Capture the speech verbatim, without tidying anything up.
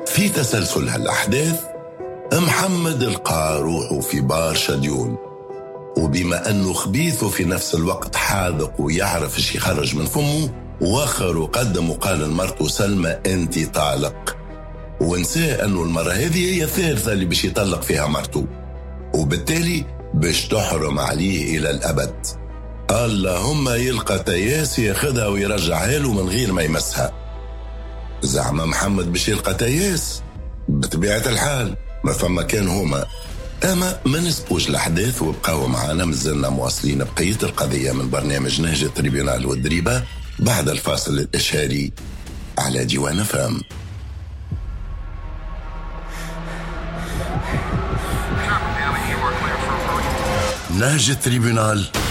في تسلسل هالأحداث محمد لقى روحه في برشا ديون، وبما أنه خبيث وفي نفس الوقت حاذق ويعرف ايش يخرج من فمه، وخر وقدم وقال لمرته سلمى أنت طالق، ونسى أنه المرة هذه هي الثالثة اللي باش يطلق فيها مرته، وبالتالي باش تحرم عليه إلى الأبد. اللهم يلقى تياس ياخدها ويرجعها له من غير ما يمسها. زعما محمد باش يلقى تياس؟ بطبيعة الحال ما فما كان هما. أما ما نسبوش الأحداث وبقاو معنا، مازلنا مواصلين بقية القضية من برنامج نهج التريبيونال والدريبة بعد الفاصل الإشهاري على ديوان فام. نهج التريبيونال